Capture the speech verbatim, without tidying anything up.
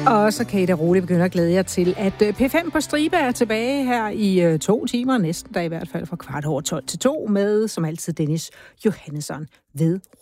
Og så kan I da roligt begynde at glæde jer til, at P fem på stribe er tilbage her i to timer, næsten da i hvert fald fra kvart over tolv til to, med som altid Dennis Johannesson ved